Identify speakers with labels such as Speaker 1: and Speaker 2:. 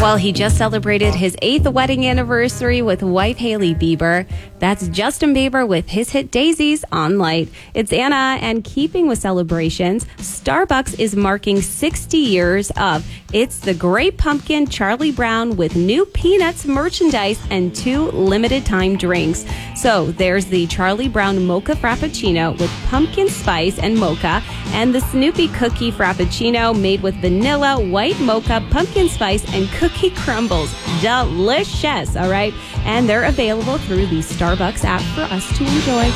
Speaker 1: Well, he just celebrated his 8th wedding anniversary with wife Hailey Bieber. That's Justin Bieber with his hit Daisies on Light. It's Anna, and keeping with celebrations, Starbucks is marking 60 years of It's the Great Pumpkin Charlie Brown with new Peanuts merchandise and 2 limited time drinks. So there's the Charlie Brown Mocha Frappuccino with pumpkin spice and mocha, and the Snoopy Cookie Frappuccino made with vanilla, white mocha, pumpkin spice, and cookie crumbles. Delicious, all right? And they're available through the Starbucks app for us to enjoy.